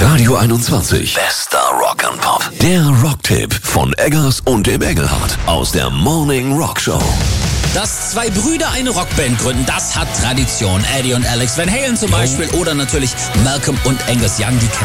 Radio 21. Bester Rock and Pop. Der Rocktipp von Eggers und dem Engelhardt aus der Morning Rock Show. Dass zwei Brüder eine Rockband gründen, das hat Tradition. Eddie und Alex Van Halen zum Beispiel oder natürlich Malcolm und Angus Young, die kennen